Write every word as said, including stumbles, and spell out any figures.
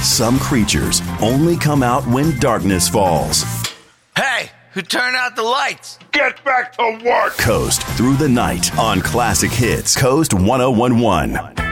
Some creatures only come out when darkness falls. Hey, who turned out the lights? Get back to work! Coast through the night on Classic Hits. Coast one oh one one.